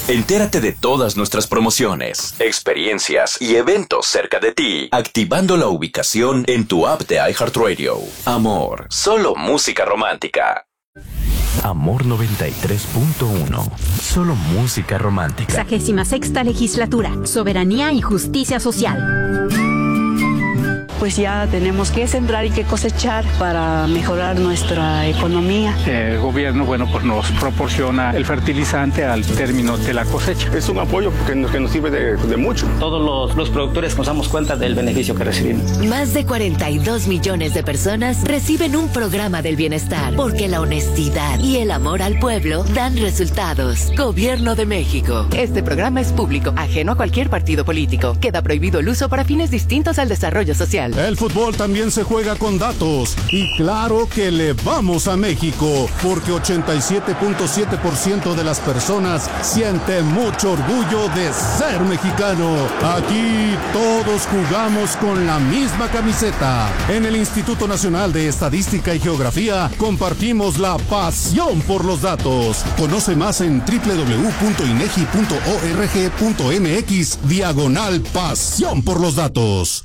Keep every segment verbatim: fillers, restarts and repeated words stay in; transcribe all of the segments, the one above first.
Entérate de todas nuestras promociones, experiencias y eventos cerca de ti, activando la ubicación en tu app de iHeartRadio. Amor, solo música romántica. Amor noventa y tres punto uno. Solo música romántica. Sexagésima sexta legislatura. Soberanía y justicia social. Pues ya tenemos que sembrar y que cosechar para mejorar nuestra economía. El gobierno, bueno, pues nos proporciona el fertilizante al término de la cosecha. Es un apoyo que nos, que nos sirve de, de mucho. Todos los, los productores nos damos cuenta del beneficio que recibimos. Más de cuarenta y dos millones de personas reciben un programa del bienestar, porque la honestidad y el amor al pueblo dan resultados. Gobierno de México. Este programa es público, ajeno a cualquier partido político. Queda prohibido el uso para fines distintos al desarrollo social. El fútbol también se juega con datos. Y claro que le vamos a México, porque ochenta y siete punto siete por ciento de las personas siente mucho orgullo de ser mexicano. Aquí todos jugamos con la misma camiseta. En el Instituto Nacional de Estadística y Geografía compartimos la pasión por los datos. Conoce más en doble u doble u doble u punto inegi punto org punto mx diagonal pasión por los datos.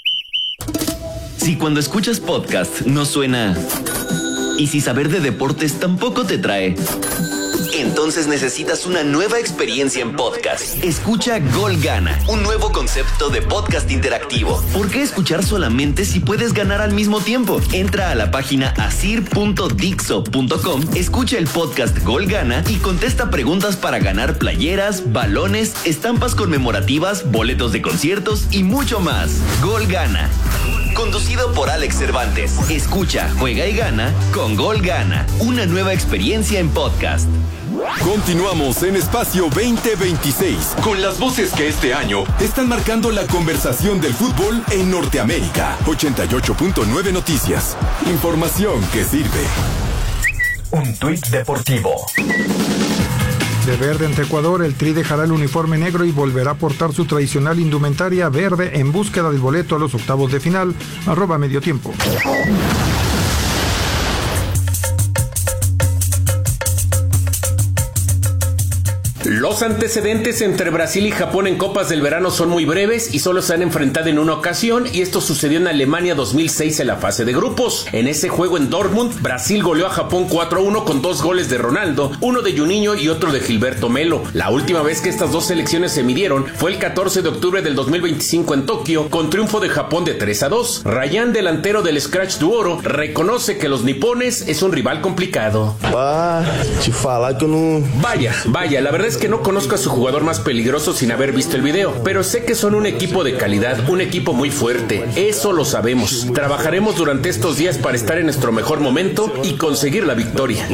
Si cuando escuchas podcast no suena, y si saber de deportes tampoco te trae, entonces necesitas una nueva experiencia en podcast. Escucha Gol Gana, un nuevo concepto de podcast interactivo. ¿Por qué escuchar solamente si puedes ganar al mismo tiempo? Entra a la página asir punto dixo punto com, escucha el podcast Gol Gana y contesta preguntas para ganar playeras, balones, estampas conmemorativas, boletos de conciertos y mucho más. Gol Gana. Conducido por Alex Cervantes. Escucha, juega y gana con Gol Gana. Una nueva experiencia en podcast. Continuamos en Espacio veinte veintiséis con las voces que este año están marcando la conversación del fútbol en Norteamérica. ochenta y ocho punto nueve Noticias. Información que sirve. Un tuit deportivo. De verde ante Ecuador, el Tri dejará el uniforme negro y volverá a portar su tradicional indumentaria verde en búsqueda del boleto a los octavos de final. Arroba medio tiempo. Los antecedentes entre Brasil y Japón en Copas del Verano son muy breves y solo se han enfrentado en una ocasión, y esto sucedió en Alemania dos mil seis en la fase de grupos. En ese juego en Dortmund, Brasil goleó a Japón cuatro a uno con dos goles de Ronaldo, uno de Juninho y otro de Gilberto Melo. La última vez que estas dos selecciones se midieron fue el catorce de octubre del dos mil veinticinco en Tokio, con triunfo de Japón de tres a dos. Ryan, delantero del Scratch du Oro, reconoce que los nipones es un rival complicado. Vaya, vaya, la verdad es que no conozco a su jugador más peligroso sin haber visto el video, pero sé que son un equipo de calidad, un equipo muy fuerte, eso lo sabemos. Trabajaremos durante estos días para estar en nuestro mejor momento y conseguir la victoria.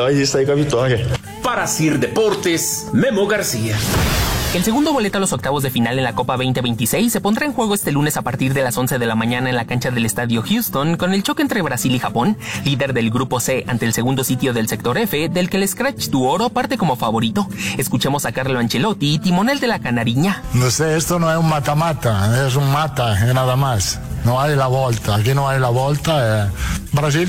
Para Sir Deportes, Memo García. El segundo boleto a los octavos de final en la Copa veinte veintiséis se pondrá en juego este lunes a partir de las once de la mañana en la cancha del Estadio Houston, con el choque entre Brasil y Japón, líder del grupo C ante el segundo sitio del sector F, del que el Scratch du Oro parte como favorito. Escuchemos a Carlo Ancelotti, timonel de la Canariña. No sé, esto no es un mata-mata, es un mata, es nada más. No hay la volta, aquí no hay la volta. Eh. Brasil